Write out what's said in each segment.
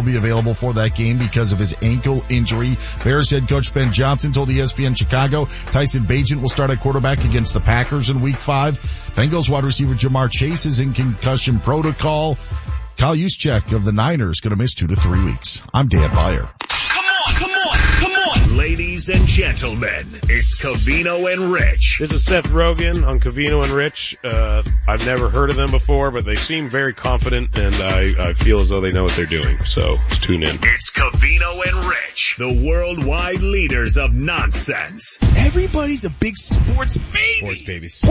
will be available for that game because of his ankle injury. Bears head coach Ben Johnson told ESPN Chicago Tyson Bagent will start at quarterback against the Packers in Week 5. Bengals wide receiver Jamar Chase is in concussion protocol. Kyle Juszczyk of the Niners going to miss 2 to 3 weeks. I'm Dan Beyer. Come on, ladies and gentlemen, it's Covino and Rich. This is Seth Rogen on Covino and Rich. I've never heard of them before, but they seem very confident, and I feel as though they know what they're doing. So let's tune in. It's Covino and Rich, the worldwide leaders of nonsense. Everybody's a big sports baby. Sports babies.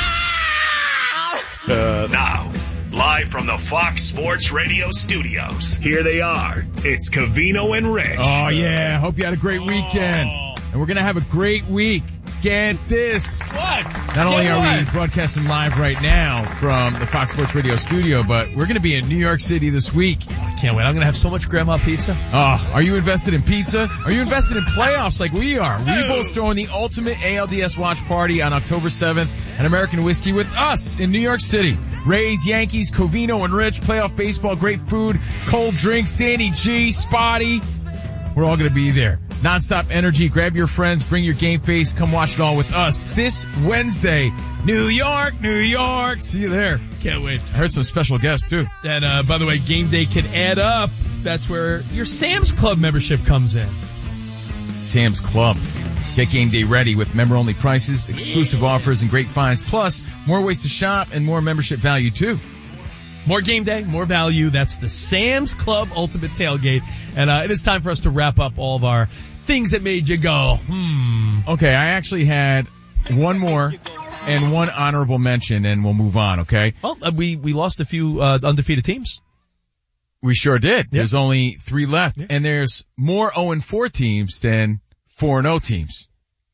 Wow! Now, live from the Fox Sports Radio studios, here they are. It's Covino and Rich. Oh yeah, hope you had a great weekend. And we're gonna have a great week. Get this. What? Not only are we broadcasting live right now from the Fox Sports Radio studio, but we're gonna be in New York City this week. I can't wait. I'm gonna have so much grandma pizza. Oh, are you invested in pizza? Are you invested in playoffs like we are? Weeble's throwing the ultimate ALDS watch party on October 7th at American Whiskey with us in New York City. Rays, Yankees, Covino and Rich, playoff baseball, great food, cold drinks, Danny G, Spotty. We're all going to be there. Nonstop energy. Grab your friends. Bring your game face. Come watch it all with us this Wednesday. New York, New York. See you there. Can't wait. I heard some special guests too. And by the way, game day can add up. That's where your Sam's Club membership comes in. Sam's Club. Get game day ready with member-only prices, exclusive offers, and great finds. Plus, more ways to shop and more membership value too. More game day, more value. That's the Sam's Club Ultimate Tailgate. And it is time for us to wrap up all of our things that made you go, Okay, I actually had one more and one honorable mention, and we'll move on, okay? Well, we lost a few undefeated teams. We sure did. Yep. There's only 3 left, and there's more 0-4 teams than 4-0 teams.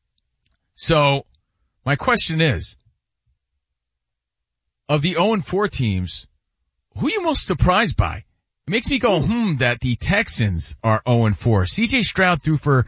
So, my question is, of the 0-4 teams, who are you most surprised by? It makes me go, that the Texans are 0-4. C.J. Stroud threw for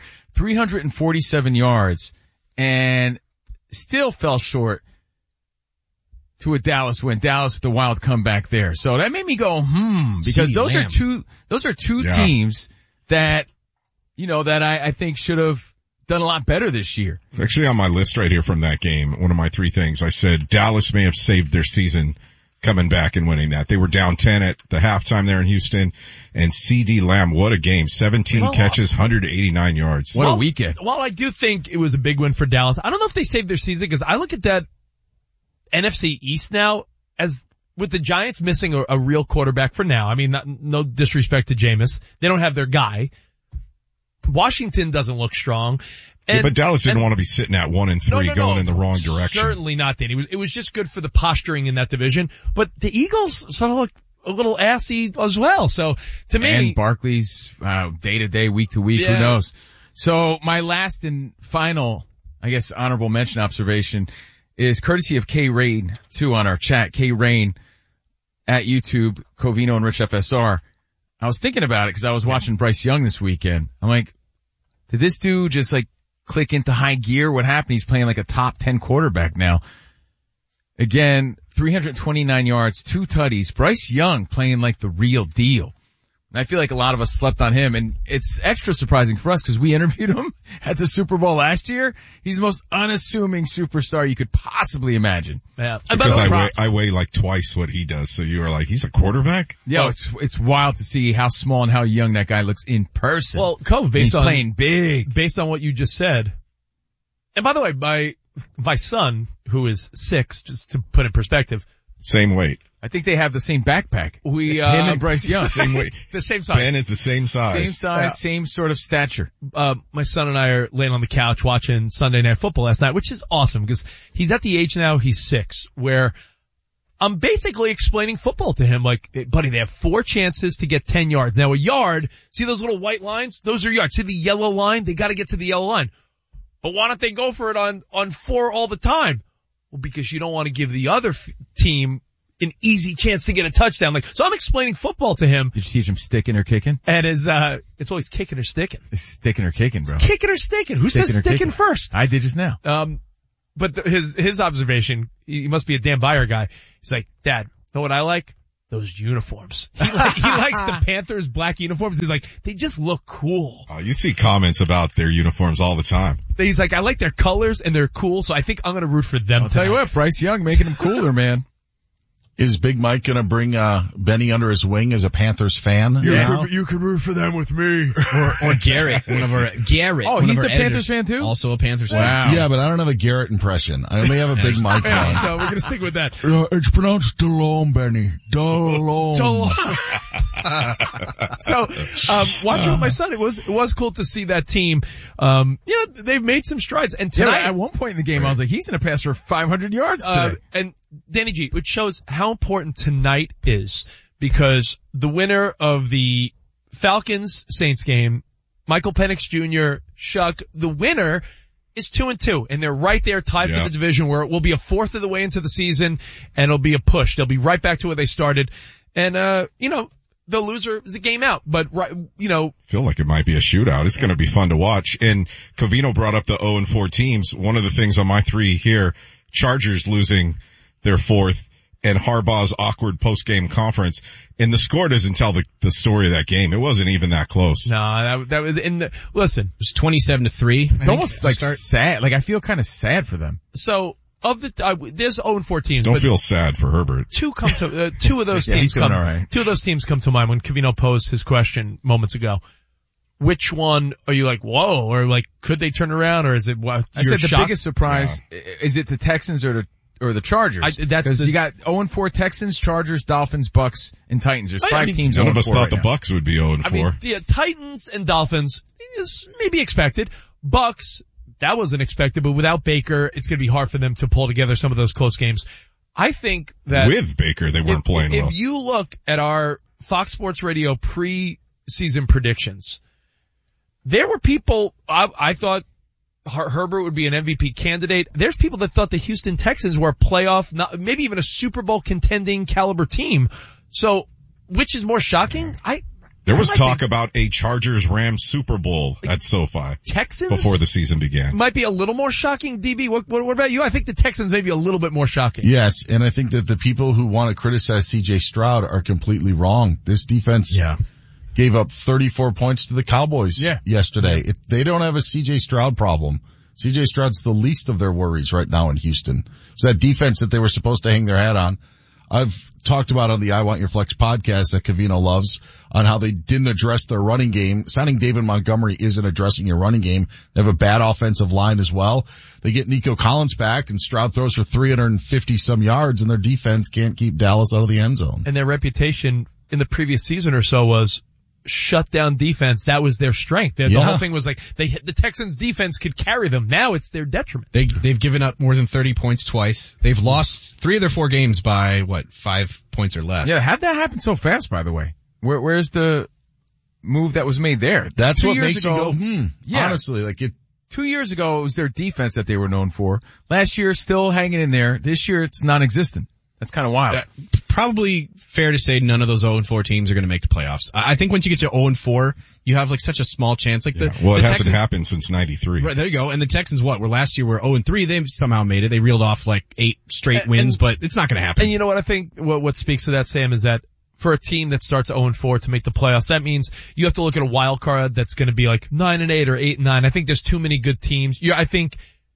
347 yards and still fell short to a Dallas win. Dallas with the wild comeback there. So that made me go, because those are two teams that, that I think should have done a lot better this year. It's actually on my list right here from that game. One of my 3 things. I said Dallas may have saved their season coming back and winning that. They were down 10 at the halftime there in Houston, and C.D. Lamb, what a game. 17 catches, 189 yards. What a weekend. While I do think it was a big win for Dallas, I don't know if they saved their season, because I look at that NFC East now as with the Giants missing a real quarterback for now. I mean, no disrespect to Jameis. They don't have their guy. Washington doesn't look strong. But Dallas didn't want to be sitting at 1-3 going in the wrong direction. Certainly not, Danny. It was just good for the posturing in that division. But the Eagles sort of look a little assy as well. So to me. And Barkley's, day to day, week to week, who knows? So my last and final, I guess, honorable mention observation is courtesy of K Rain too on our chat. K Rain at YouTube, Covino and Rich FSR. I was thinking about it because I was watching Bryce Young this weekend. I'm like, did this dude just click into high gear? What happened? He's playing like a top 10 quarterback now. Again, 329 yards, 2 tutties. Bryce Young playing like the real deal. And I feel like a lot of us slept on him, and it's extra surprising for us because we interviewed him at the Super Bowl last year. He's the most unassuming superstar you could possibly imagine. Yeah. Because I weigh like twice what he does, so you are like, he's a quarterback? Yeah, it's wild to see how small and how young that guy looks in person. Well, he's playing big. Based on what you just said. And by the way, my son, who is 6, just to put in perspective. Same weight. I think they have the same backpack. Him and Bryce Young. Same weight. The same size. Ben is the same size. Same size, same sort of stature. My son and I are laying on the couch watching Sunday Night Football last night, which is awesome because he's at the age now, he's 6, where I'm basically explaining football to him like, hey, buddy, they have 4 chances to get 10 yards. Now a yard, see those little white lines? Those are yards. See the yellow line? They gotta get to the yellow line. But why don't they go for it on 4 all the time? Well, because you don't want to give the other team an easy chance to get a touchdown. So I'm explaining football to him. Did you teach him sticking or kicking? And it's always kicking or sticking. It's sticking or kicking, bro. It's kicking or sticking. Who says sticking first? I did just now. But his observation, he must be a Dan Beyer guy. He's like, Dad, know what I like? those uniforms. He likes the Panthers black uniforms. He's like, they just look cool. You see comments about their uniforms all the time. He's like, I like their colors and they're cool, so I think I'm going to root for them. I'll tell you what, Bryce Young making them cooler, man. Is Big Mike gonna bring, Benny under his wing as a Panthers fan? You can root for them with me. Or Garrett, Garrett. Oh, he's a Panthers fan too? Also a Panthers fan. Wow. Yeah, but I don't have a Garrett impression. I only have a Big Mike one. So we're going to stick with that. It's pronounced Delhomme, Benny. Delhomme. So, watching with my son, it was cool to see that team. They've made some strides. And tonight, at one point in the game, I was like, he's going to pass for 500 yards today. And Danny G, which shows how important tonight is, because the winner of the Falcons-Saints game, Michael Penix Jr., Shuck, the winner is 2-2, and they're right there tied for the division, where it will be a fourth of the way into the season, and it'll be a push. They'll be right back to where they started. And, the loser is a game out, but feel like it might be a shootout. It's going to be fun to watch. And Covino brought up the 0-4 teams. One of the things on my three here, Chargers losing their fourth, and Harbaugh's awkward post-game conference. And the score doesn't tell the story of that game. It wasn't even that close. No, that was listen. It was 27-3. It's almost like sad. Like, I feel kind of sad for them. So, there's 0-4 teams. Don't feel sad for Herbert. Two of those teams come, right. Two of those teams come to mind when Covino posed his question moments ago. Which one are you like, whoa, or like, could they turn around, or is it what? I said the biggest surprise, is it the Texans or the Chargers? Because you got 0-4 Texans, Chargers, Dolphins, Bucks, and Titans. There's five teams. None of us thought the Bucks would be 0-4. Titans and Dolphins is maybe expected. Bucks, that wasn't expected, but without Baker, it's going to be hard for them to pull together some of those close games. I think that with Baker, they weren't playing well. If you look at our Fox Sports Radio pre-season predictions, there were people, I thought Herbert would be an MVP candidate. There's people that thought the Houston Texans were a playoff, maybe even a Super Bowl contending caliber team. So, which is more shocking? There was talk about a Chargers-Rams Super Bowl at SoFi. Texans? Before the season began. Might be a little more shocking, DB. What about you? I think the Texans may be a little bit more shocking. Yes, and I think that the people who want to criticize C.J. Stroud are completely wrong. This defense gave up 34 points to the Cowboys yesterday. They don't have a C.J. Stroud problem. C.J. Stroud's the least of their worries right now in Houston. It's that defense that they were supposed to hang their hat on. I've talked about on the I Want Your Flex podcast that Covino loves on how they didn't address their running game. Signing David Montgomery isn't addressing your running game. They have a bad offensive line as well. They get Nico Collins back, and Stroud throws for 350 some yards, and their defense can't keep Dallas out of the end zone. And their reputation in the previous season or so was shut down defense. That was their strength. The whole thing was like the Texans defense could carry them. Now it's their detriment. They've given up more than 30 points twice. They've lost 3 of their 4 games by 5 points or less. Yeah, how'd that happen so fast, by the way? Where's the move that was made there? That's what makes you go, honestly, like 2 years ago, it was their defense that they were known for. Last year, still hanging in there. This year, it's non-existent. That's kind of wild. Probably fair to say none of those 0-4 teams are going to make the playoffs. I think once you get to 0-4, you have like such a small chance. Like it hasn't happened since '93. Right, there you go. And the Texans, where last year were 0-3, they've somehow made it. They reeled off like 8 straight wins, but it's not going to happen. And you know what I think? What speaks to that, Sam, is that for a team that starts 0-4 to make the playoffs, that means you have to look at a wild card that's going to be like 9-8 or 8-9. I think there's too many good teams. I think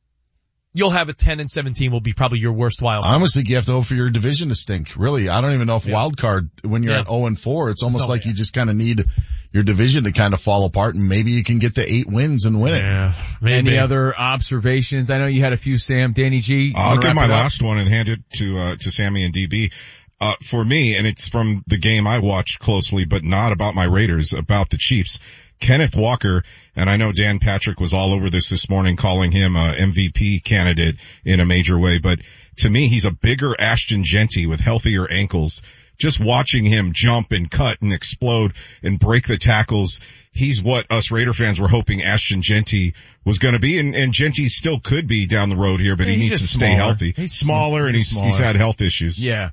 you'll have a 10-17 will be probably your worst wild card. I almost think you have to hope for your division to stink. Really, I don't even know if wild card, when you're at 0-4, it's almost like you just kind of need your division to kind of fall apart, and maybe you can get to 8 wins and win it. Any other observations? I know you had a few, Sam. Danny G. I'll give my last one and hand it to Sammy and DB. For me, and it's from the game I watched closely, but not about my Raiders, about the Chiefs. Kenneth Walker, and I know Dan Patrick was all over this morning, calling him a MVP candidate in a major way, but to me, he's a bigger Ashton Genty with healthier ankles. Just watching him jump and cut and explode and break the tackles, he's what us Raider fans were hoping Ashton Genty was going to be, and Genty still could be down the road here, but he needs to stay healthy. He's smaller, and he's had health issues. Yeah.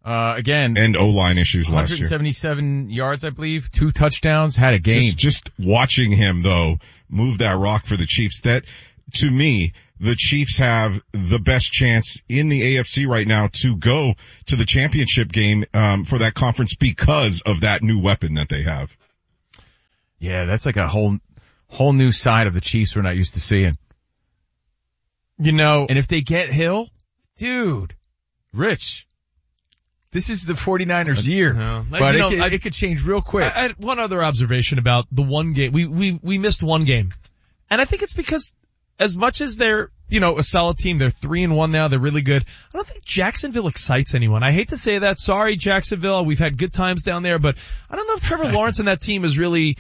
Again. And O-line issues last year. 177 yards, I believe, 2 touchdowns, had a game. Just watching him though, move that rock for the Chiefs, that, to me, the Chiefs have the best chance in the AFC right now to go to the championship game, for that conference because of that new weapon that they have. Yeah, that's like a whole new side of the Chiefs we're not used to seeing. You know, and if they get Hill, dude, Rich, this is the 49ers year. But it could change real quick. I had one other observation about the one game. We missed one game. And I think it's because as much as they're, a solid team, they're 3-1 now, they're really good. I don't think Jacksonville excites anyone. I hate to say that. Sorry, Jacksonville. We've had good times down there, but I don't know if Trevor Lawrence and that team is really,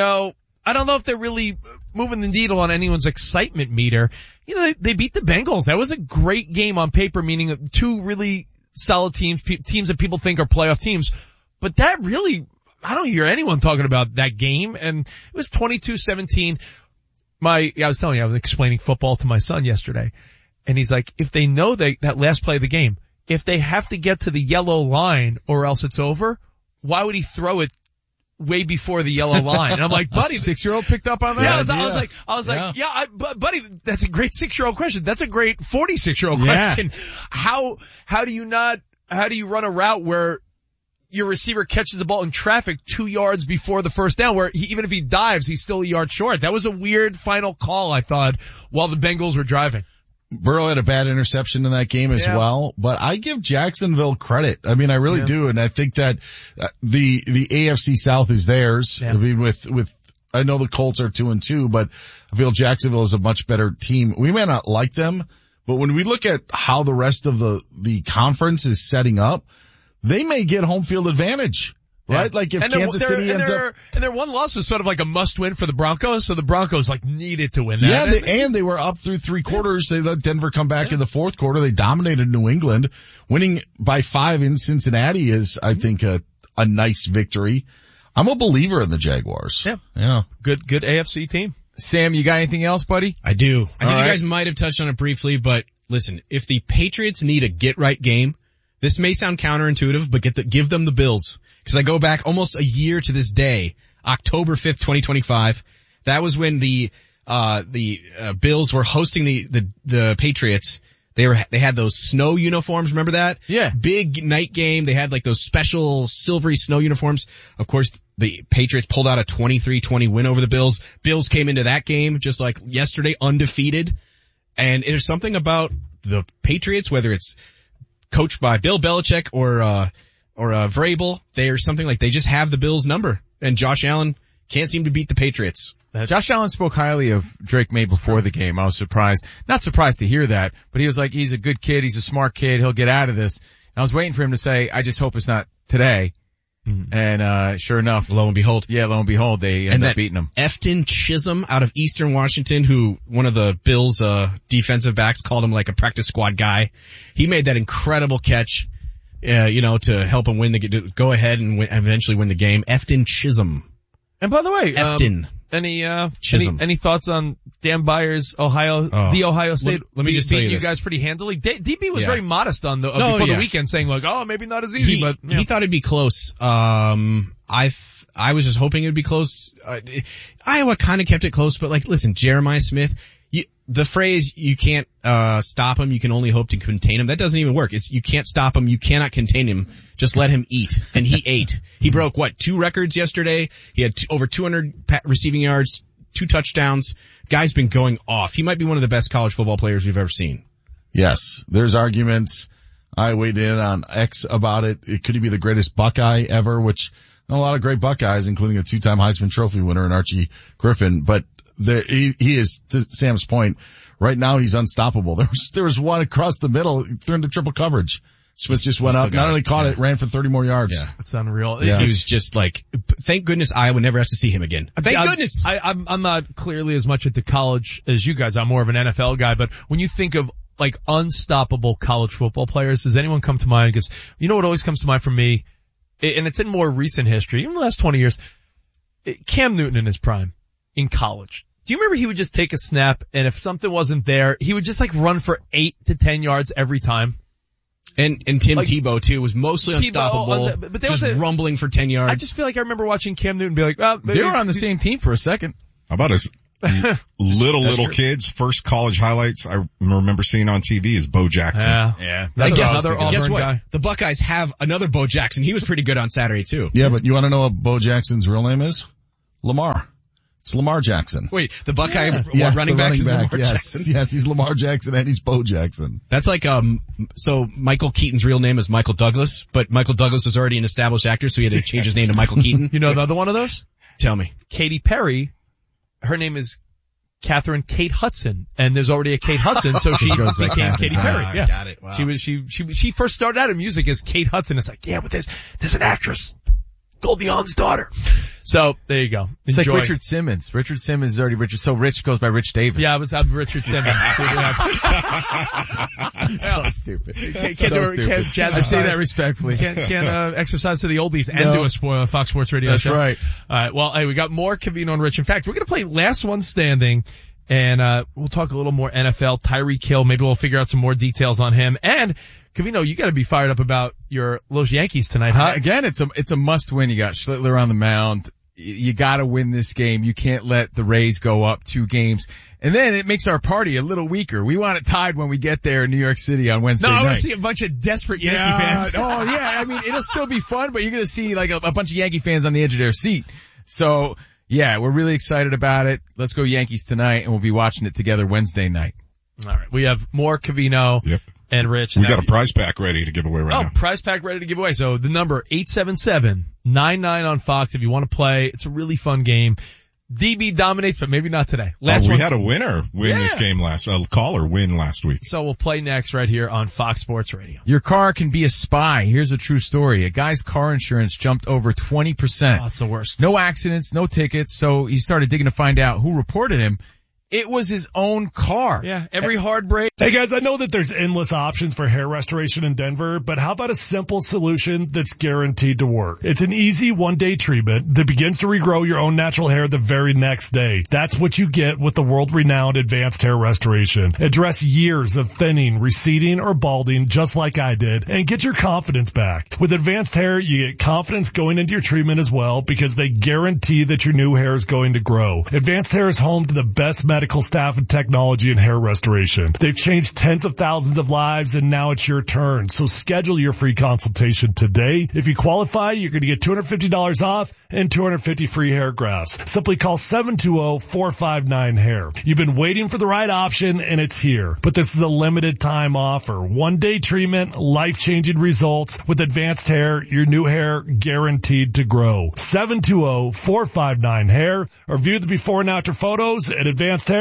I don't know if they're really moving the needle on anyone's excitement meter. They beat the Bengals. That was a great game on paper, meaning two really solid teams that people think are playoff teams. But that really, I don't hear anyone talking about that game. And it was 22-17. I was telling you, I was explaining football to my son yesterday. And he's like, if they know that last play of the game, if they have to get to the yellow line or else it's over, why would he throw it way before the yellow line? And I'm like, buddy, 6-year-old picked up on that? Yeah, I was like, buddy, that's a great 6-year-old question. That's a great 46-year-old question. How do you run a route where your receiver catches the ball in traffic 2 yards before the first down, where even if he dives, he's still a yard short? That was a weird final call, I thought, while the Bengals were driving. Burrow had a bad interception in that game as well, but I give Jacksonville credit. I mean, I really do. And I think that the AFC South is theirs. Yeah. I mean, I know the Colts are 2-2, but I feel Jacksonville is a much better team. We may not like them, but when we look at how the rest of the conference is setting up, they may get home field advantage. Right? Like if Kansas City ends up... And their one loss was sort of like a must-win for the Broncos, so the Broncos needed to win that. Yeah, and they were up through 3 quarters. They let Denver come back in the 4th quarter. They dominated New England. Winning by 5 in Cincinnati is, I think, a nice victory. I'm a believer in the Jaguars. Yeah. Good AFC team. Sam, you got anything else, buddy? I do. I think you guys might have touched on it briefly, but listen, if the Patriots need a get-right game, this may sound counterintuitive, but give them the Bills. Because I go back almost a year to this day, October 5th, 2025. That was when the Bills were hosting the Patriots. They had those snow uniforms. Remember that? Yeah. Big night game. They had those special silvery snow uniforms. Of course, the Patriots pulled out a 23-20 win over the Bills. Bills came into that game just like yesterday, undefeated. And there's something about the Patriots, whether it's coached by Bill Belichick or Vrabel, there's something they just have the Bills number, and Josh Allen can't seem to beat the Patriots. Josh Allen spoke highly of Drake May before the game. I was not surprised to hear that, but he was like, he's a good kid, he's a smart kid, he'll get out of this. And I was waiting for him to say, I just hope it's not today. Mm-hmm. And sure enough, lo and behold, they end up beating him. Efton Chisholm out of Eastern Washington, who one of the Bills defensive backs called him like a practice squad guy. He made that incredible catch, to help him go ahead and eventually win the game. Efton Chisholm. And by the way, Efton. Any thoughts on Dan Byers, the Ohio State? Let me just tell you guys pretty handily. DB was very modest before the weekend, saying maybe not as easy, but he thought it'd be close. I was just hoping it'd be close. Iowa kind of kept it close, but listen, Jeremiah Smith, the phrase you can't stop him, you can only hope to contain him, that doesn't even work. It's you can't stop him, you cannot contain him. Just let him eat. And he ate. He broke 2 records yesterday. He had over 200 receiving yards, 2 touchdowns. Guy's been going off. He might be one of the best college football players we've ever seen. Yes, there's arguments. I weighed in on X about it. Could he be the greatest Buckeye ever? Which a lot of great Buckeyes, including a 2-time Heisman Trophy winner in Archie Griffin, but he is, to Sam's point, right now he's unstoppable. There was one across the middle, threw into triple coverage. Smith just went up, not only caught it, ran for 30 more yards. Yeah. That's unreal. Yeah. He was just thank goodness Iowa never has to see him again. Thank goodness! I'm not clearly as much into college as you guys. I'm more of an NFL guy, but when you think of unstoppable college football players, does anyone come to mind? Because you know what always comes to mind for me, and it's in more recent history, even the last 20 years, Cam Newton in his prime in college. Do you remember he would just take a snap, and if something wasn't there, he would just run for 8 to 10 yards every time? And Tim Tebow too was mostly unstoppable, but just rumbling for 10 yards. I just feel I remember watching Cam Newton be like, they were on the same team for a second. How about his little kids, first college highlights I remember seeing on TV is Bo Jackson. Yeah. That's guess another Auburn Guess what? guy. The Buckeyes have another Bo Jackson. He was pretty good on Saturday too. Yeah, but you want to know what Bo Jackson's real name is? Lamar. It's Lamar Jackson. Wait, the Buckeye Yes, running the back is Lamar yes, Jackson? Yes, he's Lamar Jackson and he's Bo Jackson. That's like, so Michael Keaton's real name is Michael Douglas, but Michael Douglas was already an established actor, so he had to change his name to Michael Keaton. You know another one of those? Tell me. Katy Perry, her name is Catherine Kate Hudson, and there's already a Kate Hudson, so she goes by became Catherine. Katy Perry. Yeah. Got it. Wow. She first started out in music as Kate Hudson. It's like, yeah, but there's an actress, Goldie Hawn's daughter. So there you go. It's Enjoy. like Richard Simmons. Richard Simmons is already Richard. So Rich goes by Rich Davis. Yeah, I'm Richard Simmons. So stupid. Can't So do it. stupid. Can't jazz I say aside. that respectfully. Can't exercise to the oldies and No. do a Fox Sports Radio That's show. right. All right. Well, hey, we got more Covino and Rich. In fact, we're gonna play Last One Standing, and we'll talk a little more NFL. Tyreek Hill. Maybe we'll figure out some more details on him. And Covino, you got to be fired up about your Los Yankees tonight, huh? Again, it's a must win. You got Schlittler on the mound. You got to win this game. You can't let the Rays go up 2 games. And then it makes our party a little weaker. We want it tied when we get there in New York City on Wednesday No, I night. want to see a bunch of desperate Yankee fans. Oh yeah, I mean it'll still be fun, but you're gonna see like a bunch of Yankee fans on the edge of their seat. So yeah, we're really excited about it. Let's go Yankees tonight, and we'll be watching it together Wednesday night. All right. We have more Covino Yep. and Rich. We got a prize pack ready to give away right now. Prize pack ready to give away. So the number 877-99 on Fox if you want to play. It's a really fun game. DB dominates, but maybe not today. We had a winner win this game a caller win last week. So we'll play next right here on Fox Sports Radio. Your car can be a spy. Here's a true story. A guy's car insurance jumped over 20%. Oh, that's the worst. No accidents, no tickets, so he started digging to find out who reported him. It was his own car. Yeah, every hard break. Hey guys, I know that there's endless options for hair restoration in Denver, but how about a simple solution that's guaranteed to work? It's an easy one-day treatment that begins to regrow your own natural hair the very next day. That's what you get with the world-renowned Advanced Hair Restoration. Address years of thinning, receding, or balding just like I did, and get your confidence back. With Advanced Hair, you get confidence going into your treatment as well because they guarantee that your new hair is going to grow. Advanced Hair is home to the best medical staff and technology in hair restoration. They've changed tens of thousands of lives, and now it's your turn. So schedule your free consultation today. If you qualify, you're going to get $250 off and 250 free hair grafts. Simply call 720-459-HAIR. You've been waiting for the right option, and it's here. But this is a limited time offer. One-day treatment, life-changing results. With Advanced Hair, your new hair guaranteed to grow. 720-459-HAIR, or view the before and after photos at advancedhair.com.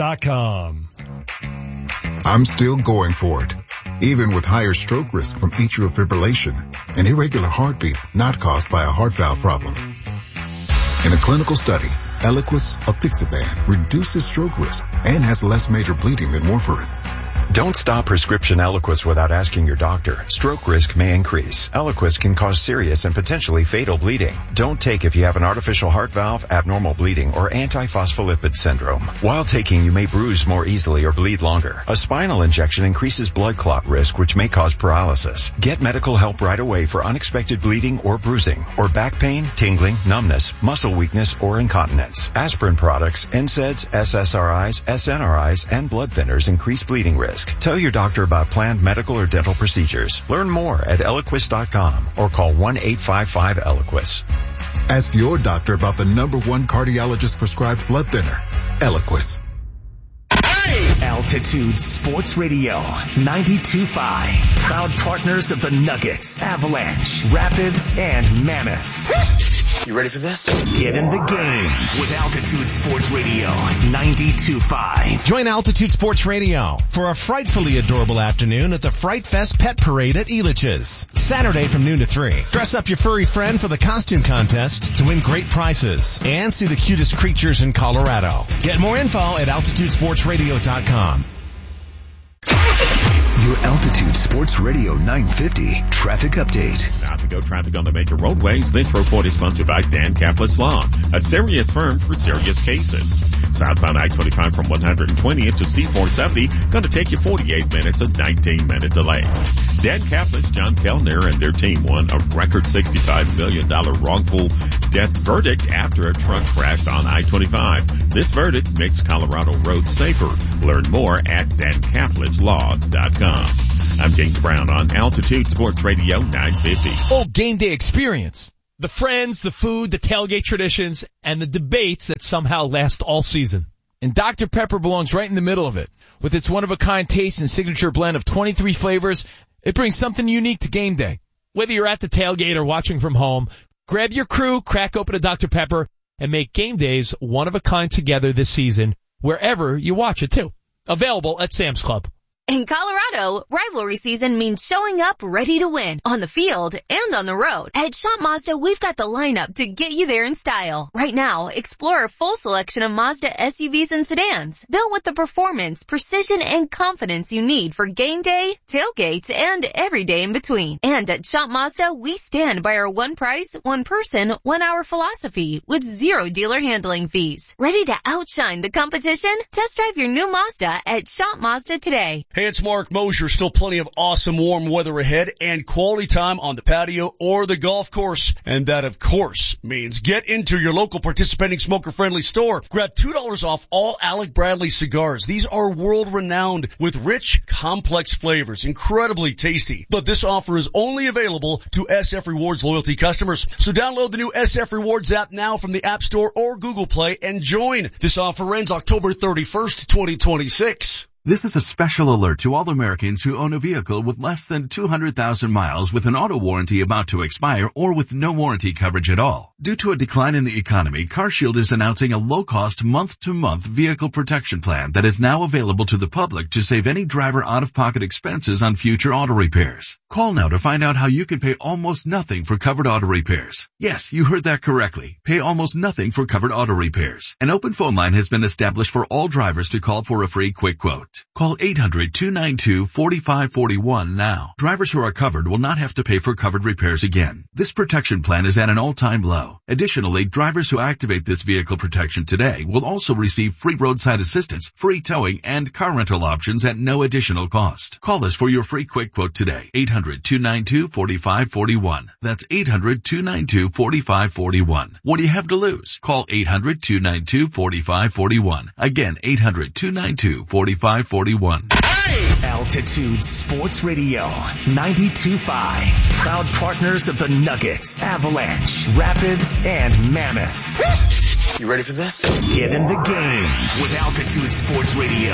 I'm still going for it, even with higher stroke risk from atrial fibrillation, an irregular heartbeat not caused by a heart valve problem. In a clinical study, Eliquis apixaban reduces stroke risk and has less major bleeding than warfarin. Don't stop prescription Eliquis without asking your doctor. Stroke risk may increase. Eliquis can cause serious and potentially fatal bleeding. Don't take if you have an artificial heart valve, abnormal bleeding, or antiphospholipid syndrome. While taking, you may bruise more easily or bleed longer. A spinal injection increases blood clot risk, which may cause paralysis. Get medical help right away for unexpected bleeding or bruising, or back pain, tingling, numbness, muscle weakness, or incontinence. Aspirin products, NSAIDs, SSRIs, SNRIs, and blood thinners increase bleeding risk. Tell your doctor about planned medical or dental procedures. Learn more at Eliquis.com or call 1-855-ELIQUIS. Ask your doctor about the #1 cardiologist prescribed blood thinner, Eliquis. Altitude Sports Radio 92.5. Proud partners of the Nuggets, Avalanche, Rapids, and Mammoth. You ready for this? Get in the game with Altitude Sports Radio 92.5. Join Altitude Sports Radio for a frightfully adorable afternoon at the Fright Fest Pet Parade at Elitch's. Saturday from noon to 3. Dress up your furry friend for the costume contest to win great prizes and see the cutest creatures in Colorado. Get more info at AltitudeSportsRadio.com. Your Altitude Sports Radio 950 traffic update. Now to go traffic on the major roadways. This report is sponsored by Dan Kaplan's Law, a serious firm for serious cases. Southbound I-25 from 120th to C-470, going to take you 48 minutes, a 19-minute delay. Dan Kaplan's John Kellner and their team won a record $65 million wrongful death verdict after a truck crashed on I-25. This verdict makes Colorado roads safer. Learn more at DanCaplicLaw.com. I'm James Brown on Altitude Sports Radio 950. Full game day experience. The friends, the food, the tailgate traditions, and the debates that somehow last all season. And Dr. Pepper belongs right in the middle of it. With its one-of-a-kind taste and signature blend of 23 flavors, it brings something unique to game day. Whether you're at the tailgate or watching from home, grab your crew, crack open a Dr. Pepper, and make game days one-of-a-kind together this season, wherever you watch it too. Available at Sam's Club. In Colorado, rivalry season means showing up ready to win on the field and on the road. At Shop Mazda, we've got the lineup to get you there in style. Right now, explore a full selection of Mazda SUVs and sedans, built with the performance, precision, and confidence you need for game day, tailgates, and every day in between. And at Shop Mazda, we stand by our one price, one person, 1 hour philosophy with 0 dealer handling fees. Ready to outshine the competition? Test drive your new Mazda at Shop Mazda today. Hey, it's Mark Mosier. Still plenty of awesome warm weather ahead and quality time on the patio or the golf course. And that, of course, means get into your local participating smoker-friendly store. Grab $2 off all Alec Bradley cigars. These are world-renowned with rich, complex flavors, incredibly tasty. But this offer is only available to SF Rewards loyalty customers. So download the new SF Rewards app now from the App Store or Google Play and join. This offer ends October 31st, 2026. This is a special alert to all Americans who own a vehicle with less than 200,000 miles with an auto warranty about to expire or with no warranty coverage at all. Due to a decline in the economy, CarShield is announcing a low-cost month-to-month vehicle protection plan that is now available to the public to save any driver out-of-pocket expenses on future auto repairs. Call now to find out how you can pay almost nothing for covered auto repairs. Yes, you heard that correctly. Pay almost nothing for covered auto repairs. An open phone line has been established for all drivers to call for a free quick quote. Call 800-292-4541 now. Drivers who are covered will not have to pay for covered repairs again. This protection plan is at an all-time low. Additionally, drivers who activate this vehicle protection today will also receive free roadside assistance, free towing, and car rental options at no additional cost. Call us for your free quick quote today. 800-292-4541. That's 800-292-4541. What do you have to lose? Call 800-292-4541. Again, 800-292-4541. Altitude Sports Radio 92.5. Proud partners of the Nuggets, Avalanche, Rapids, and Mammoth. You ready for this? Get in the game with Altitude Sports Radio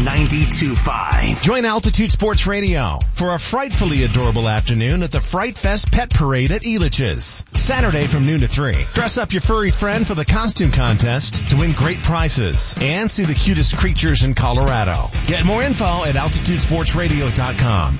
92.5. Join Altitude Sports Radio for a frightfully adorable afternoon at the Fright Fest Pet Parade at Elitch's. Saturday from noon to 3. Dress up your furry friend for the costume contest to win great prizes and see the cutest creatures in Colorado. Get more info at AltitudeSportsRadio.com.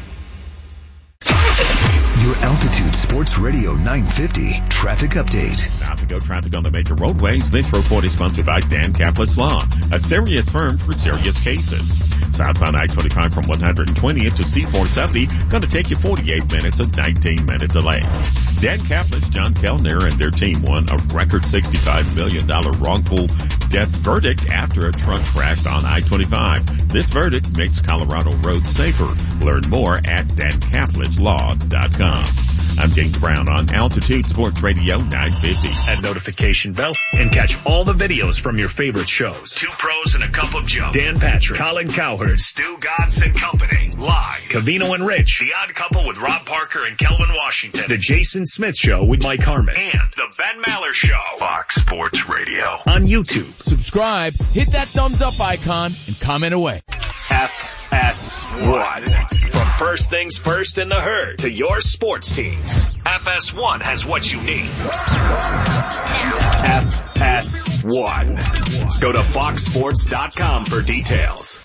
Your Altitude Sports Radio 950 traffic update. About to go traffic on the major roadways. This report is sponsored by Dan Caplitz Law, a serious firm for serious cases. Southbound I-25 from 120th to C470, going to take you 48 minutes, a 19-minute delay. Dan Caplitz, John Kellner, and their team won a record $65 million wrongful death verdict after a truck crashed on I-25. This verdict makes Colorado roads safer. Learn more at DanCaplitzLaw.com. I'm James Brown on Altitude Sports Radio 950. Add notification bell and catch all the videos from your favorite shows. Two Pros and a Cup of Joe. Dan Patrick, Colin Cowherd, Stu Gatz and Company. Live. Covino and Rich. The Odd Couple with Rob Parker and Kelvin Washington. The Jason Smith Show with Mike Harmon. And The Ben Maller Show. Fox Sports Radio. On YouTube. Subscribe, hit that thumbs up icon, and comment away. FS1. From first things first in the herd to your sports teams, FS1 has what you need. FS1. Go to foxsports.com for details.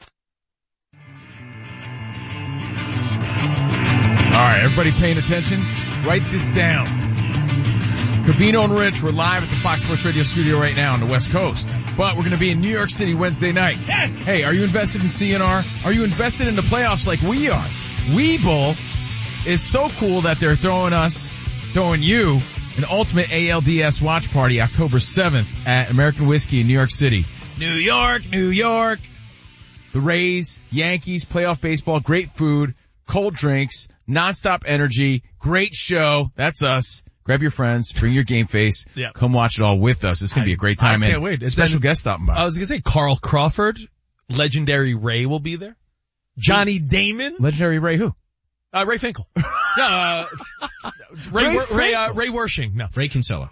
All right, everybody paying attention? Write this down. Covino and Rich, we're live at the Fox Sports Radio studio right now on the West Coast. But we're going to be in New York City Wednesday night. Yes! Hey, are you invested in CNR? Are you invested in the playoffs like we are? Webull is so cool that they're throwing you an ultimate ALDS watch party October 7th at American Whiskey in New York City. New York, New York. The Rays, Yankees, playoff baseball, great food, cold drinks, nonstop energy, great show. That's us. Grab your friends, bring your game face, Yeah. come watch it all with us. It's going to be a great time. I can't and wait. It's special been- guest stopping by. I was gonna say Carl Crawford, legendary Ray will be there. Johnny Damon, Legendary Ray who? Ray Finkel. Yeah, Ray Wershing. No, Ray Kinsella.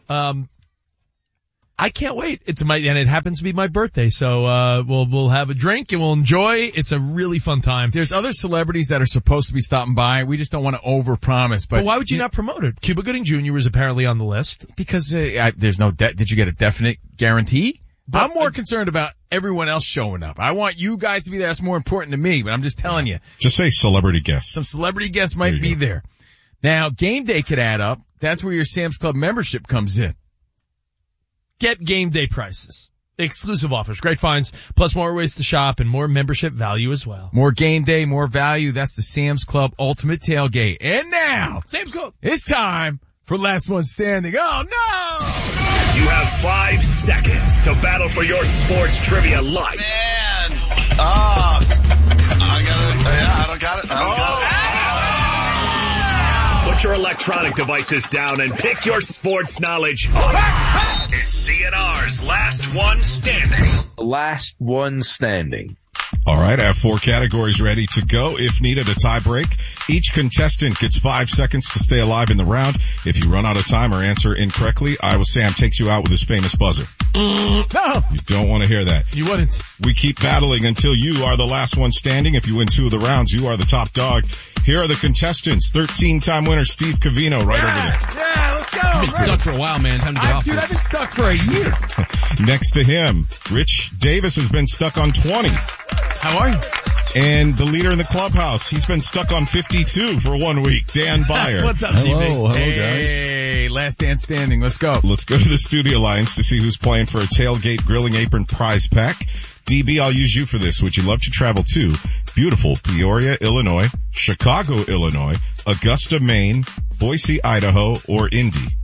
I can't wait. And it happens to be my birthday, so we'll have a drink and we'll enjoy. It's a really fun time. There's other celebrities that are supposed to be stopping by. We just don't want to overpromise. But why would you not promote it? Cuba Gooding Jr. was apparently on the list. Because there's no did you get a definite guarantee? I'm more concerned about everyone else showing up. I want you guys to be there. That's more important to me, but I'm just telling you. Just say celebrity guests. Some celebrity guests might be there. Now, game day could add up. That's where your Sam's Club membership comes in. Get game day prices. Exclusive offers, great finds, plus more ways to shop and more membership value as well. More game day, more value. That's the Sam's Club Ultimate Tailgate. And now, Sam's Club. It's time for Last One Standing. Oh no! You have 5 seconds to battle for your sports trivia life. Man. I don't got it. Put your electronic devices down and pick your sports knowledge up. It's CNR's Last One Standing. Last One Standing. All right, I have 4 categories ready to go. If needed, a tie break. Each contestant gets 5 seconds to stay alive in the round. If you run out of time or answer incorrectly, Iowa Sam takes you out with his famous buzzer. No. You don't want to hear that. You wouldn't. We keep battling until you are the last one standing. If you win 2 of the rounds, you are the top dog. Here are the contestants. 13-time winner Steve Covino right over there. Yeah, let's go. I've been stuck for a while, man. Time to get off Dude, I've been this. stuck for a year. Next to him, Rich Davis has been stuck on 20. How are you? And the leader in the clubhouse, he's been stuck on 52 for 1 week. Dan Byer. What's up, Stevie? Hello, guys. Hey, last dance standing. Let's go. Let's go to the Studio Alliance to see who's playing for a Tailgate Grilling Apron prize pack. DB, I'll use you for this. Would you love to travel to beautiful Peoria, Illinois, Chicago, Illinois, Augusta, Maine, Boise, Idaho, or Indy?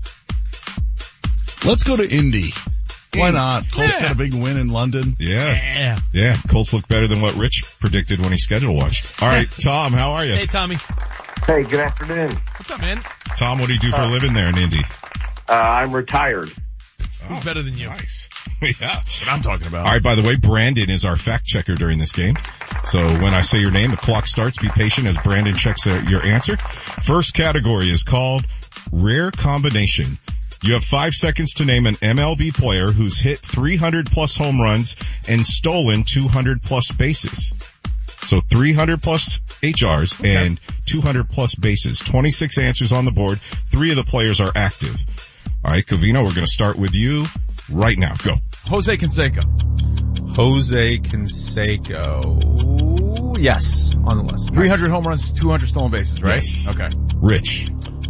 Let's go to Indy. Why not? Colts Yeah. got a big win in London. Yeah. Colts look better than what Rich predicted when he schedule watched. All right, Tom, how are you? Hey, Tommy. Hey, good afternoon. What's up, man? Tom, what do you do for a living there in Indy? I'm retired. Who's better than you? Nice. Yeah. That's what I'm talking about. All right, by the way, Brandon is our fact checker during this game. So when I say your name, the clock starts. Be patient as Brandon checks your answer. First category is called Rare Combination. You have 5 seconds to name an MLB player who's hit 300 plus home runs and stolen 200 plus bases. So 300 plus HRs and 200 plus bases. 26 answers on the board. 3 of the players are active. All right, Covino, we're going to start with you right now. Go. Jose Canseco. Jose Canseco. Yes, on the list. 300 home runs, 200 stolen bases, right? Yes. Okay. Rich.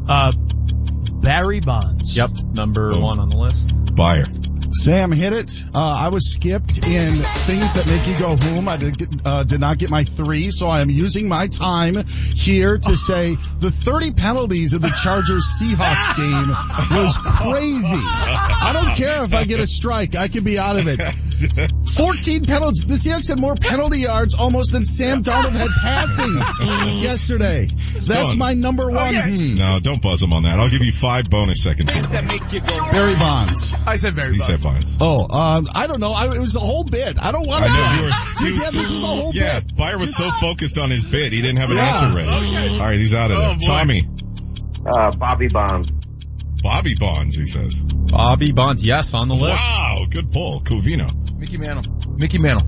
Barry Bonds. Yep, number 1 on the list. Byer. Sam hit it. I was skipped in things that make you go home. I did not get my 3, so I am using my time here to say the 30 penalties of the Chargers-Seahawks game was crazy. I don't care if I get a strike. I can be out of it. 14 penalties. The Seahawks had more penalty yards almost than Sam Darnold had passing yesterday. That's my number 1. No, don't buzz him on that. I'll give you 5 bonus seconds. Barry Bonds. I said Barry Bonds. He said Bonds. Oh, I don't know. It was a whole bit. I don't want to. I know you were. This was a whole bit. Byer was so focused on his bit, he didn't have an answer ready. Okay. All right, he's out of there. Tommy. Bobby Bonds. Bobby Bonds, he says. Bobby Bonds, yes, on the list. Wow, good pull. Covino. Mickey Mantle. Mickey Mantle.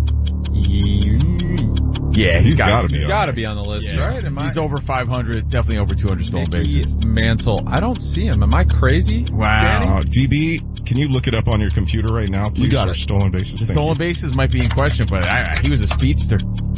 Yeah, he's got to be. He's got to be on the list, right? He's over 500, definitely over 200 stolen bases. Mantle. I don't see him. Am I crazy? Wow. DB, can you look it up on your computer right now, please? You got it. Stolen bases. The stolen bases might be in question, but he was a speedster.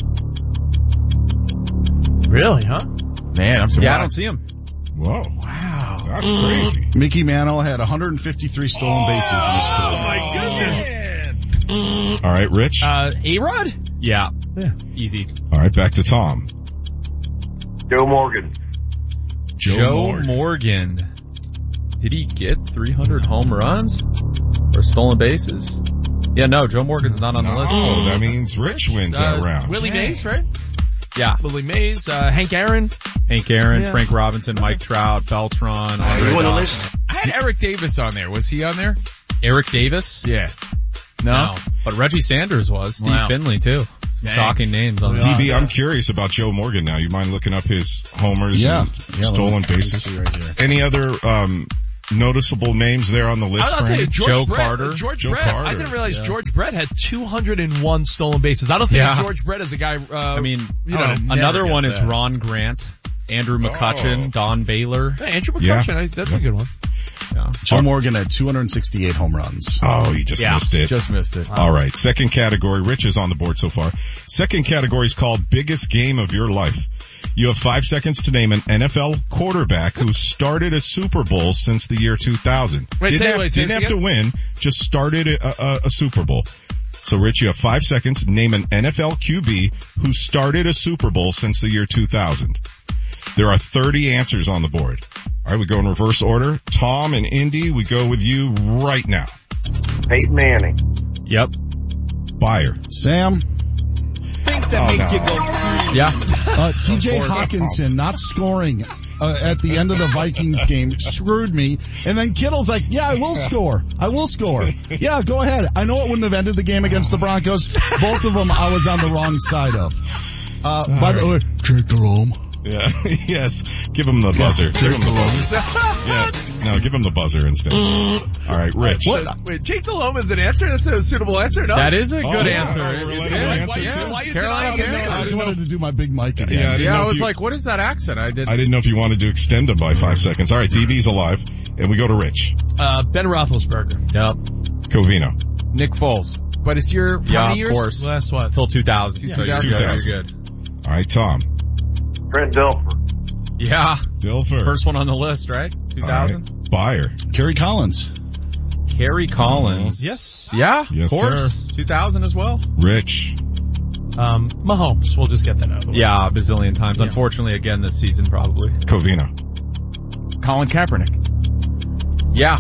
Really, huh? Man, I'm surprised. Yeah, I don't see him. Whoa. Wow. That's crazy. Mickey Mantle had 153 stolen bases in his career. Oh my goodness. All right, Rich. A-Rod? Yeah. Easy. All right, back to Tom. Joe Morgan. Joe Morgan. Did he get 300 home runs or stolen bases? Yeah, no, Joe Morgan's not on the list. Oh, that means Rich wins that round. Willie Mays, right? Yeah. Willie Mays, Hank Aaron. Yeah. Frank Robinson, Mike Trout, Beltran. You on the list? I had Eric Davis on there. Was he on there? Eric Davis? Yeah. No. But Reggie Sanders was. Steve Finley too. Some shocking names on there. DB, I'm curious about Joe Morgan now. You mind looking up his homers and stolen bases? Right Any other noticeable names there on the list? I'll tell you, Joe Brett, Carter. George Brett. I didn't realize George Brett had 201 stolen bases. I don't think George Brett is a guy. Another one is Ron Grant, Andrew McCutchen, Don Baylor. Andrew McCutchen. That's a good one. Yeah. Joe Morgan had 268 home runs. Oh, you just missed it. Just missed it. All right. Second category. Rich is on the board so far. Second category is called biggest game of your life. You have 5 seconds to name an NFL quarterback who started a Super Bowl since the year 2000. Didn't have to win, just started a Super Bowl. So Rich, you have 5 seconds. Name an NFL QB who started a Super Bowl since the year 2000. There are 30 answers on the board. All right, we go in reverse order. Tom and Indy, we go with you right now. Peyton Manning. Yep. Buyer. Sam. Things that make you go. Yeah. TJ Hawkinson not scoring at the end of the Vikings game screwed me. And then Kittle's like, yeah, I will score. I will score. Yeah, go ahead. I know it wouldn't have ended the game against the Broncos. Both of them I was on the wrong side of. By the way, Jake Delhomme. Yeah. Yes. Give him the buzzer. Give him the buzzer. Yeah. No, give him the buzzer instead. All right, Rich. Wait, Jake Delhomme is an answer? That's a suitable answer? No? That is a good answer. Why are you denying his answer? I just wanted to do my big mic again. Yeah, I was like, what is that accent? I didn't know if you wanted to extend him by 5 seconds. All right, DV's alive. And we go to Rich. Ben Roethlisberger. Yep. Covino. Nick Foles. But it's your, how many years? Of course. Last what? Till 2000. Yeah, So you're 2000. good. All right, Tom. Trent Dilfer. Yeah. Dilfer. First one on the list, right? 2000. Right. Buyer. Kerry Collins. Kerry Collins. Yes. Yeah. Yes, of course. sir. 2000 as well. Rich. Mahomes. We'll just get that out of the way. Yeah, a bazillion times. Yeah. Unfortunately, again this season probably. Covino. Colin Kaepernick. Yeah.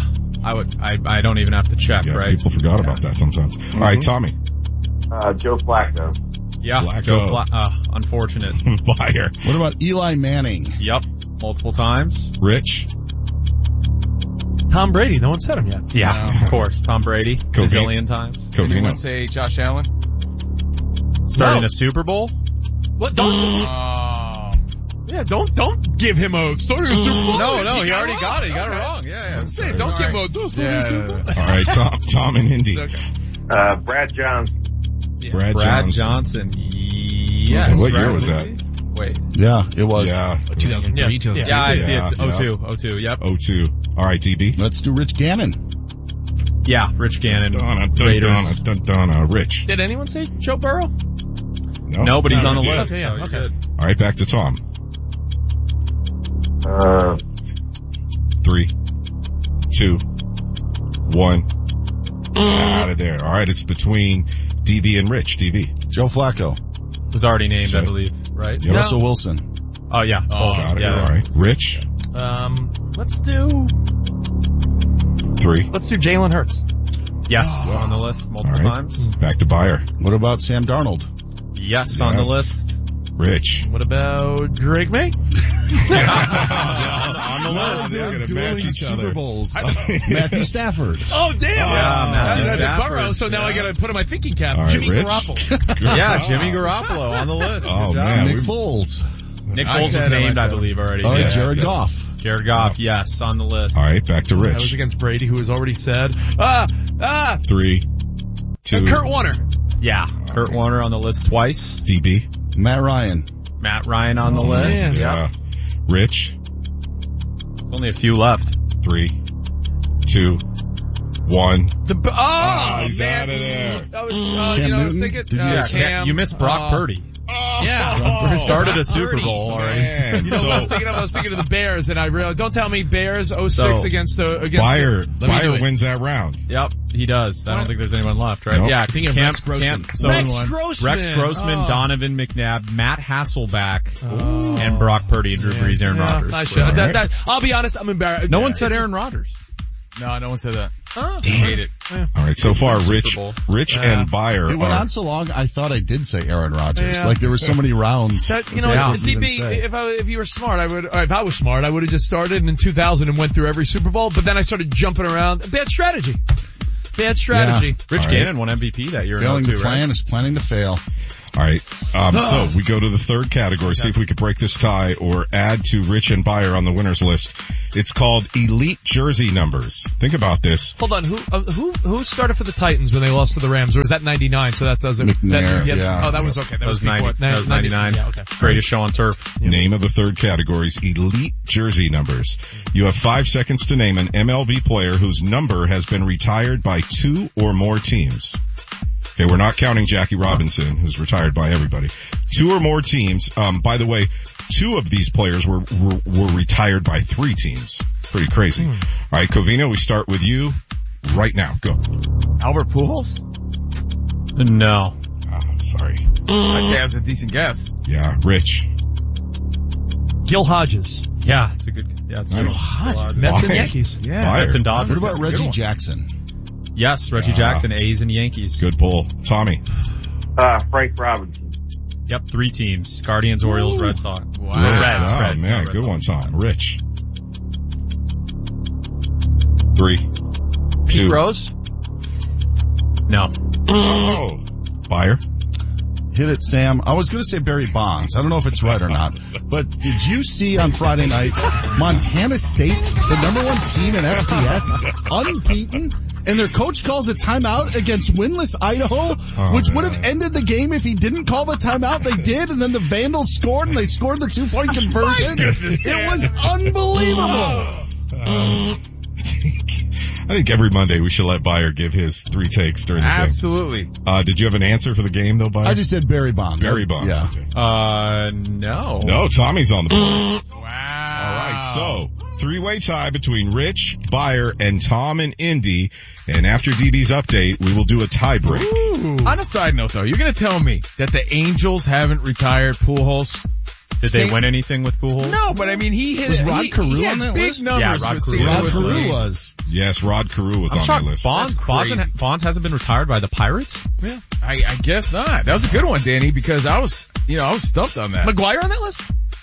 I don't even have to check, Yeah, right? people forgot about that sometimes. All right, Tommy. Joe Flacco. Yeah. Flacco. Joe unfortunate. Buyer. What about Eli Manning? Yep. Multiple times. Rich. Tom Brady. No one said him yet. Yeah, of course. Tom Brady. Bazillion times. Anyone Covino. say Josh Allen? Starting a Super Bowl? What? Yeah, don't give him a starting a Super Bowl. No, he already got it. He got it wrong. Yeah. Say, don't give him a starting a Super Bowl. All right, Tom and Indy. Okay. Brad Johnson. Brad Johnson. Yes. And what year right? was that? Wait. Yeah, it was. Yeah. 2003, 2002. Yeah, I see Yeah, it. 02. Yep. 02. All right, DB. Let's do Rich Gannon. Yeah, Rich Gannon. Raiders. Donna. Rich. Did anyone say Joe Burrow? No, but he's no, on the he did. list. Okay, yeah, So you're okay. good. All right, back to Tom. 3, 2, 1. Out of there. All right, it's between DB and Rich. DB. Joe Flacco. Was already named, I believe, right? Yep. Russell Wilson. Oh, yeah. Got it. Yeah. All right. Rich. Let's do 3. Let's do Jalen Hurts. Yes, on the list multiple All right. times. Back to Buyer. What about Sam Darnold? Yes, on the Yes. list. Rich. What about Drake May? On the list. They're going to match each Super other. Bowls. Matthew Stafford. Oh, damn. Matthew That's Stafford. Burrow, so now I gotta put in my thinking cap. All right, Jimmy Rich. Garoppolo. Yeah, Jimmy Garoppolo on the list. Oh, Good job. man. Nick Foles. Nick I Foles said was him, named, I I said him. believe, already. Oh, Yeah. Jared Goff. Jared Goff, yes, on the list. All right, back to That was Rich. against Brady, who was already said. 3, 2. Kurt Warner. Yeah, Kurt Warner on the list twice. DB. Matt Ryan. Matt Ryan on the Oh, list. man. Yeah. Rich. There's only a few left. 3, 2, 1. He's man. out of there. That was, Cam I was Newton? thinking, Did you Cam. You missed Brock Purdy. Yeah. Started a Super Bowl already. Man, You know what I was thinking of? I was thinking of the Bears, and I realized, don't tell me Bears 06 against Buyer wins that round. Yep, he does. I don't think there's anyone left, right? Nope. Yeah, Thinking of Rex Grossman. Rex Grossman, Donovan McNabb, Matt Hasselbeck, and Brock Purdy and Drew Brees, Aaron Rodgers. I should. I'll be honest, I'm embarrassed. No one said Aaron Rodgers. No one said that. Oh, Hate it. All right, so far, Rich and Beyer It went on so long, I thought I did say Aaron Rodgers. Like there were so many rounds. That, DB, if you were smart, if I was smart, I would have just started in 2000 and went through every Super Bowl, but then I started jumping around. Bad strategy. Yeah. Rich Gannon won MVP that year. Failing to plan is planning to fail. All right. So we go to the third category. See if we could break this tie or add to Rich and Beyer on the winners list. It's called elite jersey numbers. Think about this. Hold on. Who started for the Titans when they lost to the Rams? Or was that 99? So that doesn't. McNair, Oh, that was okay. That was 99. Yeah, okay. Greatest show on turf. Name of the third category is elite jersey numbers. You have 5 seconds to name an MLB player whose number has been retired by 2 or more teams. Okay, we're not counting Jackie Robinson, who's retired by everybody. 2 or more teams. By the way, 2 of these players were retired by 3 teams. Pretty crazy. All right, Covino, we start with you right now. Go. Albert Pujols? No. Oh, sorry. I'd say that was a decent guess. Yeah, Rich. Gil Hodges. Yeah, it's a good. Yeah, it's a good one. Mets and Yankees. Yeah. Mets and Dodgers. What about Reggie Jackson? Yes, Reggie Jackson, A's and Yankees. Good pull. Tommy. Frank Robinson. Yep, 3 teams. Guardians, Orioles, Red Sox. Wow. Reds. Man, good one, Tom. Rich. 3, 2. Pete Rose? No. Oh. Beyer. Hit it, Sam. I was going to say Barry Bonds. I don't know if it's right or not. But did you see on Friday night, Montana State, the number 1 team in FCS, unbeaten, and their coach calls a timeout against winless Idaho, which would have ended the game if he didn't call the timeout. They did, and then the Vandals scored, and they scored the 2-point conversion. It was unbelievable. I think every Monday we should let Beyer give his 3 takes during the game. Absolutely. Did you have an answer for the game though, Beyer? I just said Barry Bonds. Barry Bonds. Yeah. Okay. No. No, Tommy's on the board. Wow. All right, so 3-way tie between Rich, Beyer, and Tom and Indy. And after DB's update, we will do a tie break. On a side note though, you're going to tell me that the Angels haven't retired Pujols? Did they win anything with Pujols? No, but I mean he hit. Was Rod Carew on that list? Yeah, Rod Carew was. Yes, Rod Carew was on that list. Bonds hasn't been retired by the Pirates? Yeah. I guess not. That was a good one, Danny, because I was stumped on that. McGuire on that list?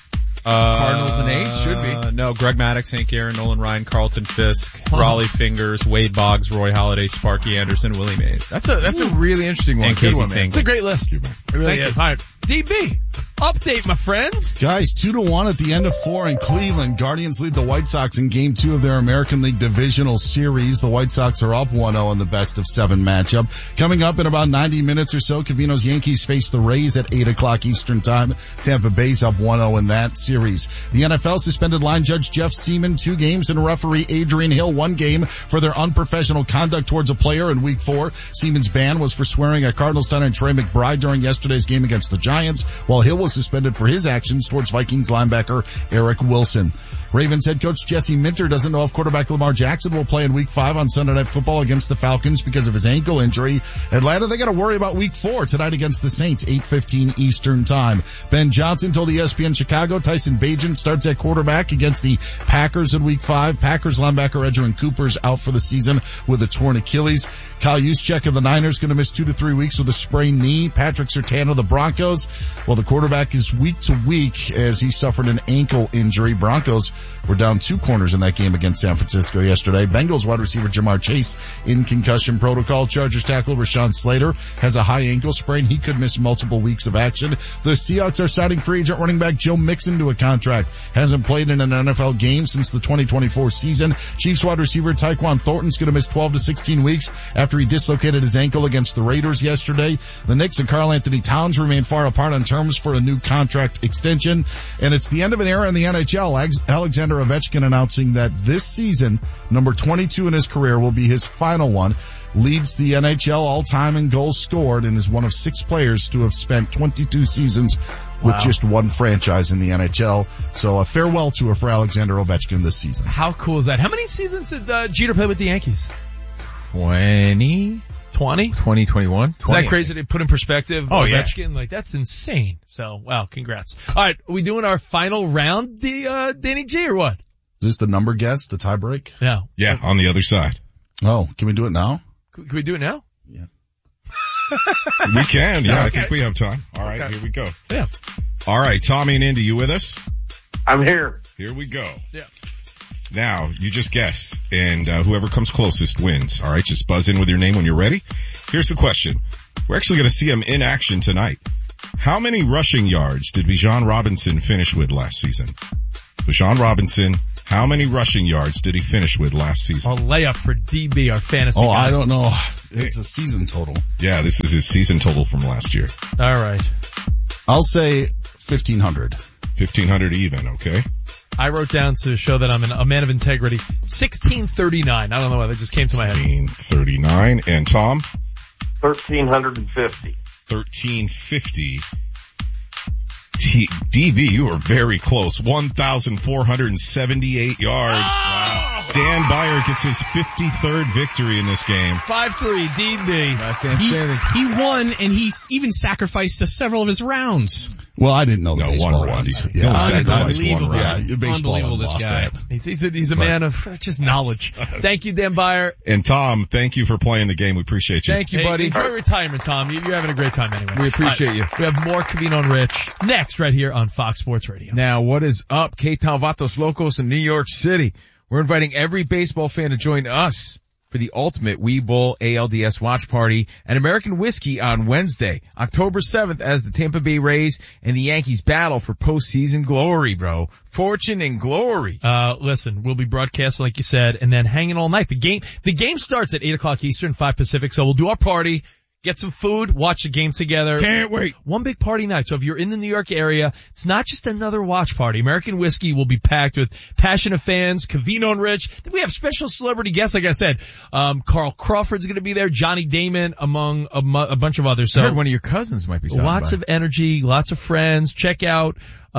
Cardinals and A's should be. No, Greg Maddux, Hank Aaron, Nolan Ryan, Carlton Fisk, Raleigh Fingers, Wade Boggs, Roy Halladay, Sparky Anderson, Willie Mays. That's a really interesting one. And Good Casey one, man. It's a great list. It really is. All right. DB, update, my friend. Guys, 2-1 at the end of 4 in Cleveland. Guardians lead the White Sox in Game 2 of their American League Divisional Series. The White Sox are up 1-0 in the best of 7 matchup. Coming up in about 90 minutes or so, Covino's Yankees face the Rays at 8 o'clock Eastern Time. Tampa Bay's up 1-0 in that series. The NFL suspended line judge Jeff Seaman 2 games and referee Adrian Hill 1 game for their unprofessional conduct towards a player in Week 4. Seaman's ban was for swearing at Cardinals star Trey McBride during yesterday's game against the Giants, while Hill was suspended for his actions towards Vikings linebacker Eric Wilson. Ravens head coach Jesse Minter doesn't know if quarterback Lamar Jackson will play in Week 5 on Sunday Night Football against the Falcons because of his ankle injury. Atlanta, they got to worry about Week 4 tonight against the Saints, 8:15 Eastern Time. Ben Johnson told ESPN Chicago Tyson Bagent starts at quarterback against the Packers in Week 5. Packers linebacker Edgerrin Cooper's out for the season with a torn Achilles. Kyle Juszczyk of the Niners going to miss 2 to 3 weeks with a sprained knee. Patrick Surtain of the Broncos, well, the quarterback is week to week as he suffered an ankle injury. Broncos were down 2 corners in that game against San Francisco yesterday. Bengals wide receiver Jamar Chase in concussion protocol. Chargers tackle Rashawn Slater has a high ankle sprain. He could miss multiple weeks of action. The Seahawks are signing free agent running back Joe Mixon to a contract. Hasn't played in an NFL game since the 2024 season. Chiefs wide receiver Tyquan Thornton's going to miss 12 to 16 weeks after he dislocated his ankle against the Raiders yesterday. The Knicks and Karl Anthony Towns remain far apart on terms for a new contract extension. And it's the end of an era in the NHL. Alexander Ovechkin announcing that this season, number 22 in his career, will be his final one. Leads the NHL all-time in goals scored and is one of 6 players to have spent 22 seasons with just one franchise in the NHL. So a farewell tour for Alexander Ovechkin this season. How cool is that? How many seasons did Jeter play with the Yankees? 20? 2021. Is that crazy to put in perspective? Oh, Ovechkin? Yeah. Like, that's insane. So, wow, congrats. All right, are we doing our final round, Danny G, or what? Is this the number guess, the tie break? Yeah. Yeah, on the other side. Oh, can we do it now? Can we do it now? Yeah. We can, yeah. Okay. I think we have time. All right, Okay. here we go. Yeah. All right, Tommy and Indy, you with us? I'm here. Here we go. Yeah. Now, you just guessed, and whoever comes closest wins. All right, just buzz in with your name when you're ready. Here's the question. We're actually going to see him in action tonight. How many rushing yards did Bijan Robinson finish with last season? Bijan Robinson, how many rushing yards did he finish with last season? A layup for DB, our fantasy Oh, guy. I don't know. It's a season total. Yeah, this is his season total from last year. All right. I'll say 1,500. 1,500 even, okay? I wrote down to show that I'm a man of integrity. 1639. I don't know why that just came to my head. 1639. And Tom? 1,350. 1,350. DB, you were very close. 1,478 yards. Wow. Dan Byer gets his 53rd victory in this game. 5-3, DB. He won, and he even sacrificed several of his rounds. Well, I didn't know the baseball one round. rounds. Yeah, unbelievable. Yeah, baseball Unbelievable, this lost guy. that. He's a man of just knowledge. Thank you, Dan Byer. And Tom, thank you for playing the game. We appreciate you. Thank you, Hey, buddy. enjoy retirement, Tom. You're having a great time anyway. We appreciate you. We have more Covino and Rich next right here on Fox Sports Radio. Now, what is up, K-Town Vatos Locos in New York City? We're inviting every baseball fan to join us for the ultimate Wee Bowl ALDS watch party at American Whiskey on Wednesday, October 7th, as the Tampa Bay Rays and the Yankees battle for postseason glory, bro. Fortune and glory. Listen, we'll be broadcasting like you said, and then hanging all night. The game starts at 8 o'clock Eastern, 5 Pacific, so we'll do our party. Get some food, watch the game together. Can't wait. One big party night. So if you're in the New York area, it's not just another watch party. American Whiskey will be packed with passionate fans, Covino and Rich. We have special celebrity guests, like I said. Carl Crawford's going to be there, Johnny Damon, among a bunch of others. So I heard one of your cousins might be stopping lots by. of energy, lots of friends. Check out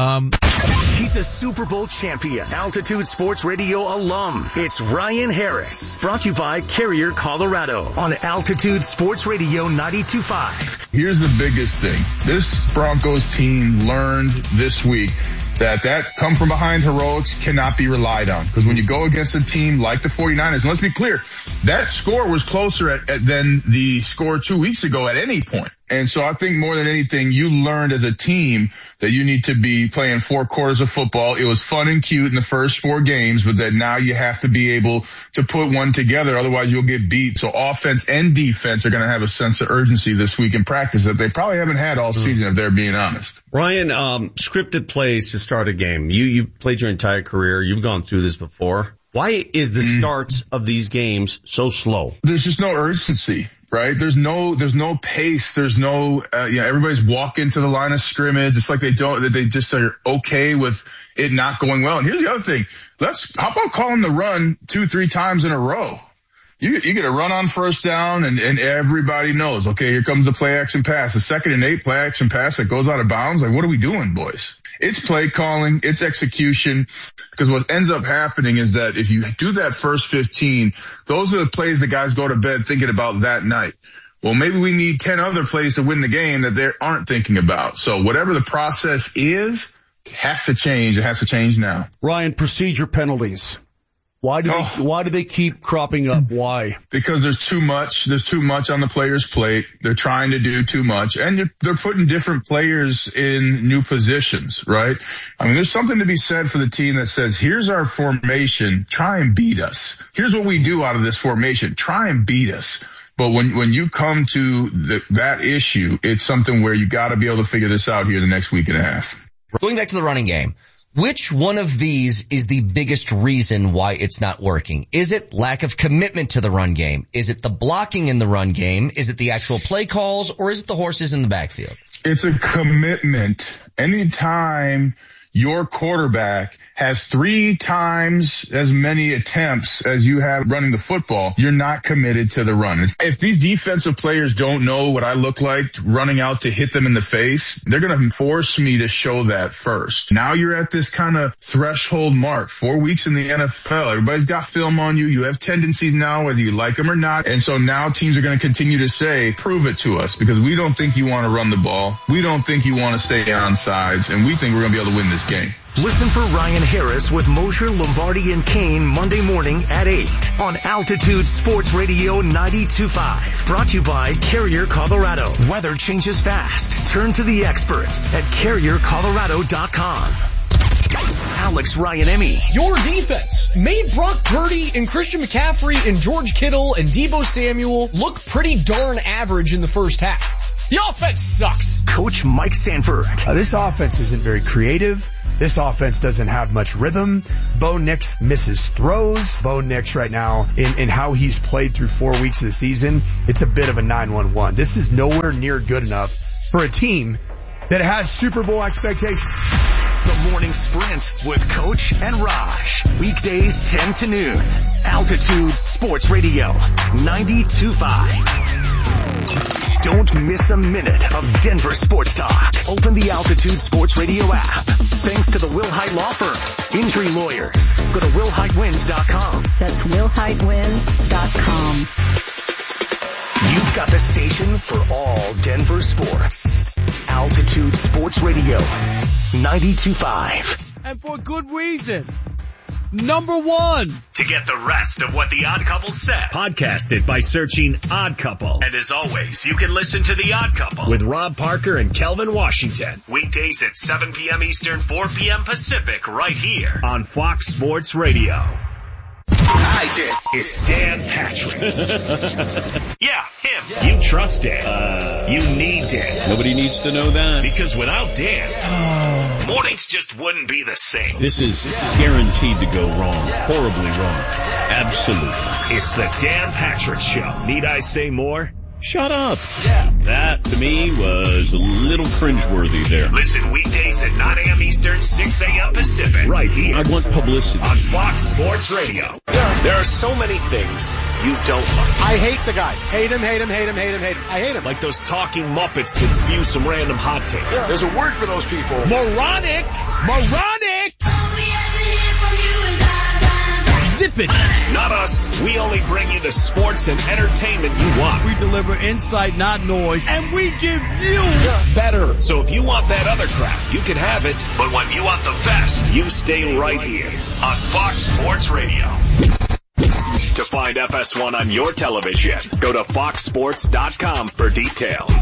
He's a Super Bowl champion, Altitude Sports Radio alum. It's Ryan Harris, brought to you by Carrier, Colorado, on Altitude Sports Radio 92.5. Here's the biggest thing. This Broncos team learned this week that come from behind heroics cannot be relied on. Because when you go against a team like the 49ers, and let's be clear, that score was closer than the score 2 weeks ago at any point. And so I think more than anything, you learned as a team that you need to be playing 4 quarters of football. It was fun and cute in the first 4 games, but that now you have to be able to put one together. Otherwise you'll get beat. So offense and defense are going to have a sense of urgency this week in practice that they probably haven't had all season, if they're being honest. Ryan, scripted plays to start a game. You played your entire career. You've gone through this before. Why is the starts of these games so slow? There's just no urgency, right? There's no pace. There's no, everybody's walking to the line of scrimmage. It's like they just are okay with it not going well. And here's the other thing. How about calling the run 2-3 times in a row? You get a run on first down and everybody knows, okay, here comes the play action pass. The 2nd and 8 play action pass that goes out of bounds. Like, what are we doing, boys? It's play calling, it's execution, because what ends up happening is that if you do that first 15, those are the plays that guys go to bed thinking about that night. Well, maybe we need 10 other plays to win the game that they aren't thinking about. So whatever the process is, it has to change. It has to change now. Ryan, procedure penalties. Why do they keep cropping up? Why? Because there's too much. There's too much on the player's plate. They're trying to do too much, and they're putting different players in new positions, right? I mean, there's something to be said for the team that says, here's our formation. Try and beat us. Here's what we do out of this formation. Try and beat us. But when you come to that issue, it's something where you got to be able to figure this out here the next week and a half. Going back to the running game. Which one of these is the biggest reason why it's not working? Is it lack of commitment to the run game? Is it the blocking in the run game? Is it the actual play calls? Or is it the horses in the backfield? It's a commitment. Anytime your quarterback has 3 times as many attempts as you have running the football, you're not committed to the run. If these defensive players don't know what I look like running out to hit them in the face, they're going to force me to show that first. Now you're at this kind of threshold mark, 4 weeks in the NFL. Everybody's got film on you. You have tendencies now, whether you like them or not. And so now teams are going to continue to say, prove it to us, because we don't think you want to run the ball. We don't think you want to stay on sides, and we think we're going to be able to win this game. Listen for Ryan Harris with Mosher, Lombardi, and Kane Monday morning at 8 on Altitude Sports Radio 92.5. Brought to you by Carrier Colorado. Weather changes fast. Turn to the experts at CarrierColorado.com. Alex Ryan-Emmy. Your defense made Brock Purdy and Christian McCaffrey and George Kittle and Deebo Samuel look pretty darn average in the first half. The offense sucks. Coach Mike Sanford. This offense isn't very creative. This offense doesn't have much rhythm. Bo Nix misses throws. Bo Nix right now, in how he's played through 4 weeks of the season, it's a bit of a 9-1-1. This is nowhere near good enough for a team that has Super Bowl expectations. The Morning Sprint with Coach and Raj. Weekdays 10 to noon. Altitude Sports Radio 92.5. Don't miss a minute of Denver sports talk. Open the Altitude Sports Radio app. Thanks to the Wilhite Law Firm. Injury lawyers. Go to WilhiteWins.com. That's WilhiteWins.com. You've got the station for all Denver sports. Altitude Sports Radio 92.5. And for good reason. Number one. To get the rest of what The Odd Couple said, podcast it by searching Odd Couple. And as always, you can listen to The Odd Couple with Rob Parker and Kelvin Washington. Weekdays at 7 p.m. Eastern, 4 p.m. Pacific, right here on Fox Sports Radio. I did. It's Dan Patrick. Yeah, him. You trust Dan. You need Dan. Nobody needs to know that. Because without Dan, mornings just wouldn't be the same. This is guaranteed to go wrong. Horribly wrong. Absolutely. It's the Dan Patrick Show. Need I say more? Shut up. That, to me, was a little cringeworthy there. Listen weekdays at 9 a.m. Eastern, 6 a.m. Pacific, right here. I want publicity. On Fox Sports Radio. There are so many things you don't like. I hate the guy. Hate him, hate him, hate him, hate him, hate him. I hate him. Like those talking Muppets that spew some random hot takes. Yeah. There's a word for those people. Moronic! Moronic! Zip it. Not us. We only bring you the sports and entertainment you want. We deliver insight, not noise, and we give you better. So if you want that other crap, you can have it. But when you want the best, you stay right here on Fox Sports Radio. To find FS1 on your television, go to foxsports.com for details.